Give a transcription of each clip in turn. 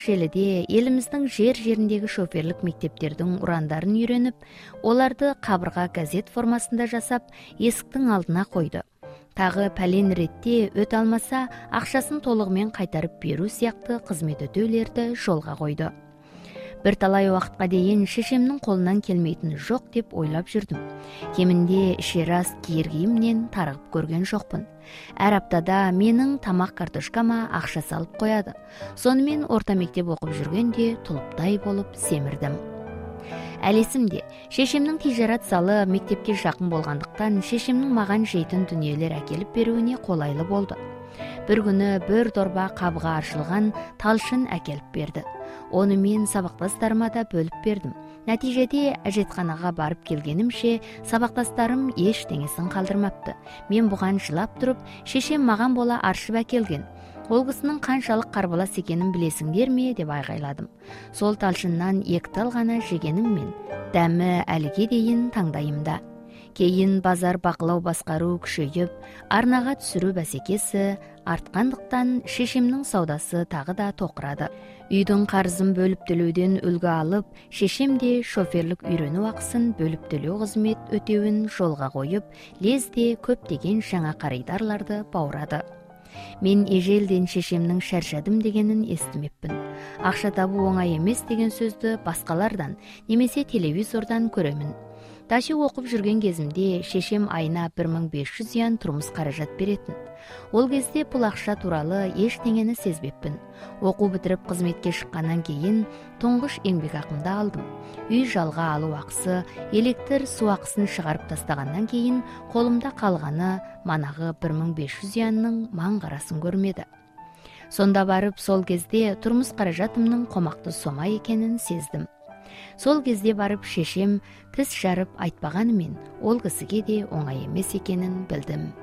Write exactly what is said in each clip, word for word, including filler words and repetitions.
Желіде еліміздің жер-жеріндегі шоферлік мектептердің ұрандарын үйреніп, оларды қабырға газет формасында жасап, есіктің алдына қойды. Тағы пәлен ретте өте алмаса, ақшасын толығымен қайтарып беру сияқты қызмет өтеулерді жолға қойды. Бір талай уақытқа дейін шешемнің қолынан келмейтіні жоқ деп ойлап жүрдім. Кемінде ішер ас киер киімнен тарығып көрген жоқпын. Әр аптада менің тамақ картошкама ақша салып қояды. Сонымен орта мектеп оқып жүргенде тұлыптай болып семірдім. Әлесімде, шешемнің тижарат залы мектепке жақын болғандықтан, шешемнің маған жейтін дүниелер әкеліп беруіне қолайлы болды. Бір күні бір дорба қабыға аршылған талшын әкеліп берді. Оны мен сабақтастарыма да бөліп бердім. Нәтижеде әжетханаға барып келгенімше, сабақтастарым ештеңесін қалдырмапты. Мен бұған жылап тұрып, шешем маған бола аршып әкелген. Ол кісінің қаншалық қарбалас екенін білесіңдер ме деп айғайладым. Сол талшыннан екі тал ғана жегеніммен, дәмі әліге дейін таңдайымда. Кейін базар бақылау басқару күшейіп, арнаға түсіру бәсекесі артқандықтан шешемнің саудасы тағы да тоқырады. Үйдің қарызын бөліп төлеуден үлгі алып, шешем де шоферлік үйрену ақысын бөліп төлеу қызмет өтеуін жолға қойып, лезде көптеген жаңа қаридарларды баурады. Мен ежелден шешемнің шаршадым дегенін естімеппін. Ақша табу оңай емес деген сөзді басқалардан немесе телевизордан көремін. Таши оқып жүрген кезімде шешем айына бір мың бес жүз юан тұрмыс қаражат беретін. Ол кезде бұл ақша туралы ештеңені сезбеппін. Оқу бітіріп қызметке шыққаннан кейін тұңғыш еңбек ақымды алдым. Үй жалға алу ақысы, электр су ақысын шығарып тастағаннан кейін қолымда қалғаны манағы бір мың бес жүз юанның маңғарасын көрмеді. Сонда барып сол кезде тұрмыс қаражатымның қомақты сома екенін сездім. Сол кезде барып шешем тіс жарып айтпағанымен, ол кісіге де оңай емес екенін білдім.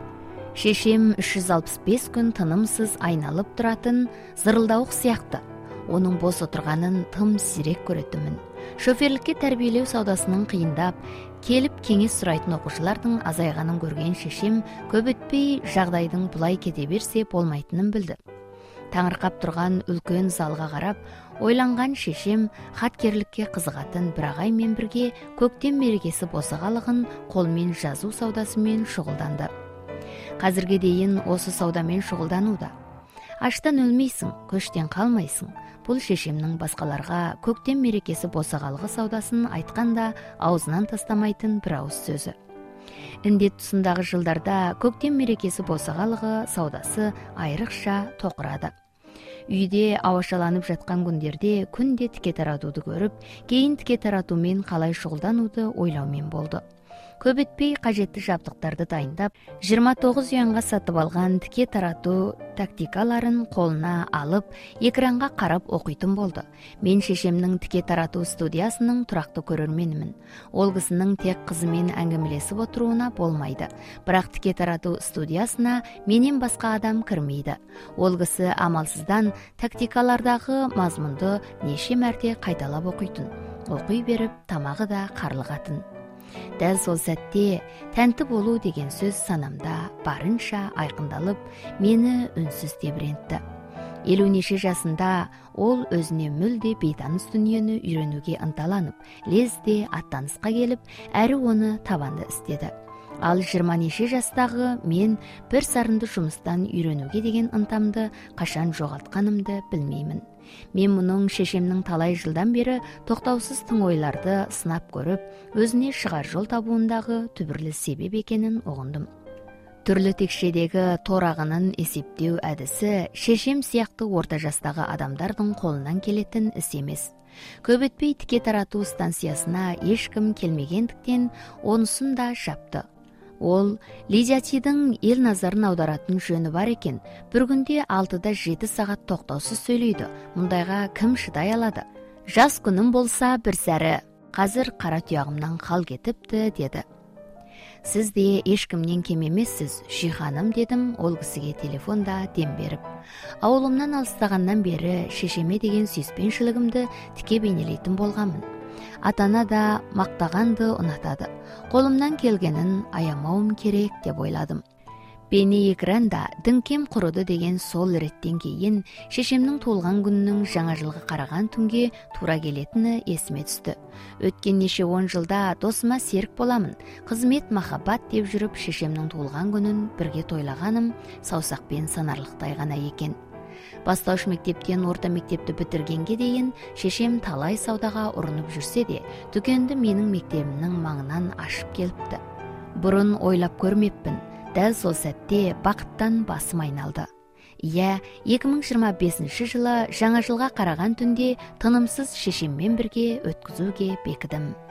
Шешем үш жүз алпыс бес күн тынымсыз айналып тұратын зырылдауық сияқты. Оның бос отырғанын тым сирек көретінмін. Шоферлікке тәрбиелеу саудасының қиындап, келіп кеңес сұрайтын оқушылардың азайғанын көрген шешем көп өтпей жағдайдың бұлай кете берсе болмайтынын білді. Таңырқап тұрған үлкен залға қарап, ойланған шешем хаткерлікке қызығатын бір ағаймен бірге көктем мерекесі босағалығын қолмен жазу саудасымен шұғылданды. Қазірге дейін осы саудамен шұғылдануда. Аштан өлмейсің, көштен қалмайсың. Бұл шешемнің басқаларға көктем мерекесі босағалығы саудасын айтқанда аузынан тастамайтын бір ауыз сөзі. Індет тұсындағы жылдарда көктем мерекесі босағалығы саудасы айрықша тоқырады. Үйде ауашаланып жатқан күндерде күнде тіке таратуды көріп, кейін тіке таратумен қалай шұғылдануды ойлаумен болды. Көп етпей қажетті жабдықтарды дайындап, жиырма тоғыз юанға сатып алған тіке тарату тактикаларын қолына алып, экранға қарап оқитын болды. Мен шешемнің тіке тарату студиясының тұрақты көрерменімін. Ол кісінің тек қызымен әңгімелесіп отыруына болмайды. Бірақ тіке тарату студиясына менен басқа адам кірмейді. Ол кісі амалсыздан тактикалардағы мазмұнды неше мәрте қайталап оқитын. Оқи беріп, тамағы да қарлығатын. Дәл сол сәтте тәнті болу деген сөз санамда барынша айқындалып, мені үнсіз тебірентті. Елу неше жасында ол өзіне мүлде бейтаныс дүниені үйренуге ынталанып, лезде аттанысқа келіп, әрі оны табанды істеді. Ал жиырма неше жастағы мен бір сарынды жұмыстан үйренуге деген ынтамды қашан жоғалтқанымды білмеймін. Мен мұның шешемнің талай жылдан бері тоқтаусыз тың ойларды сынап көріп, өзіне шығар жол табуындағы түбірлі себеп екенін ұғындым. Түрлі текшедегі торағының есептеу әдісі шешем сияқты орта жастағы адамдардың қолынан келетін іс емес. Көп өтпей тіке тарату станциясына ешкім келмегендіктен онысын да жапты. Ол Лидиятидің ел назарын аударатын жөні бар екен. Бір күнде алтыда жеті сағат тоқтаусыз сөйлейді. Мұндайға кім шыдай алады? Жас күнім болса бір сәрі, қазір қара тұяғымнан қал кетіпті, деді. Сіз де ешкімнен кем емессіз, Шиханым, дедім ол кісіге телефонда дем беріп. Ауылымнан алыстағаннан бері шешеме деген сүйіспеншілігімді тіке бейнелейтін болғанмын. Атана да мақтағанды ұнатады. Қолымнан келгенін аямауым керек деп ойладым. бейне экранда діңкем құрыды деген сол реттен кейін шешемнің туылған күнінің жаңа жылғы қараған түнге тура келетіні есіме түсті. Өткен неше он жылда досыма серік боламын, қызмет махаббат деп жүріп шешемнің туылған күнін бірге тойлағаным саусақпен санарлықтай ғана екен. Бастауыш мектептен орта мектепті бітіргенге дейін шешем талай саудаға ұрынып жүрсе де, дүкенді менің мектебімнің маңынан ашып келіпті. Бұрын ойлап көрмеппін. Дәл сол сәтте бақыттан басым айналды. Иә, екі мың жиырма бесінші жылы жаңа жылға қараған түнде тынымсыз шешеммен бірге өткізуге бекідім.